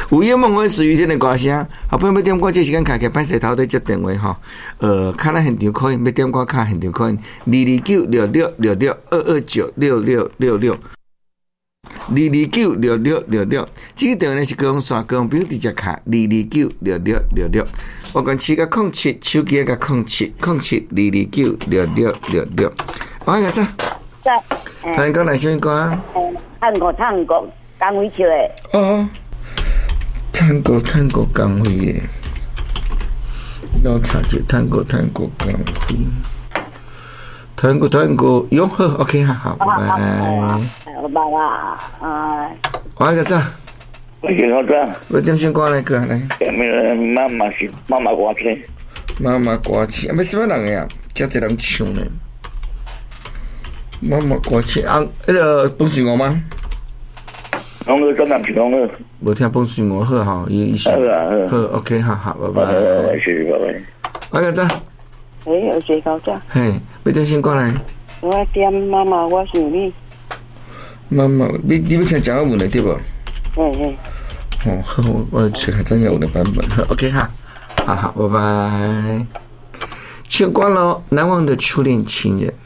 午夜梦回属于天的歌声，好朋友要点歌，这时间开起歹势头对接电话哈。卡咱现场可以，要点歌卡现场可以，229662292296666。2296666，这个电话呢是高雄线，高雄朋友直接卡2296666。我讲7个07，手机个07，2296666。我个咋？ 在。 听讲来什么歌？ 探戈，江蕙唱的。 哦，探戈江蕙的。我查一下探戈江蕙。探戈，哟好 ，OK 好，拜拜。 拜拜， 我个咋？ 我先好咋？ 我点先歌来个来。 妈妈歌曲。 妈妈歌曲，要什么人呀？遮侪人唱呢。妈妈歌曲啊，那个彭水娥吗？ 龙哥专门是龙哥。 无听彭水娥好哈，伊是。好 ，OK 好，拜拜。 谢谢拜拜。 我个咋？ 有谁搞咋？ 嘿，要点先歌来。 我点妈妈，我想你。 妈妈，你要听蒋雅文的对不？ 嘿。 哦，好，我去看蒋雅文的版本。OK 哈，好，拜拜。唱歌咯，难忘的初恋情人。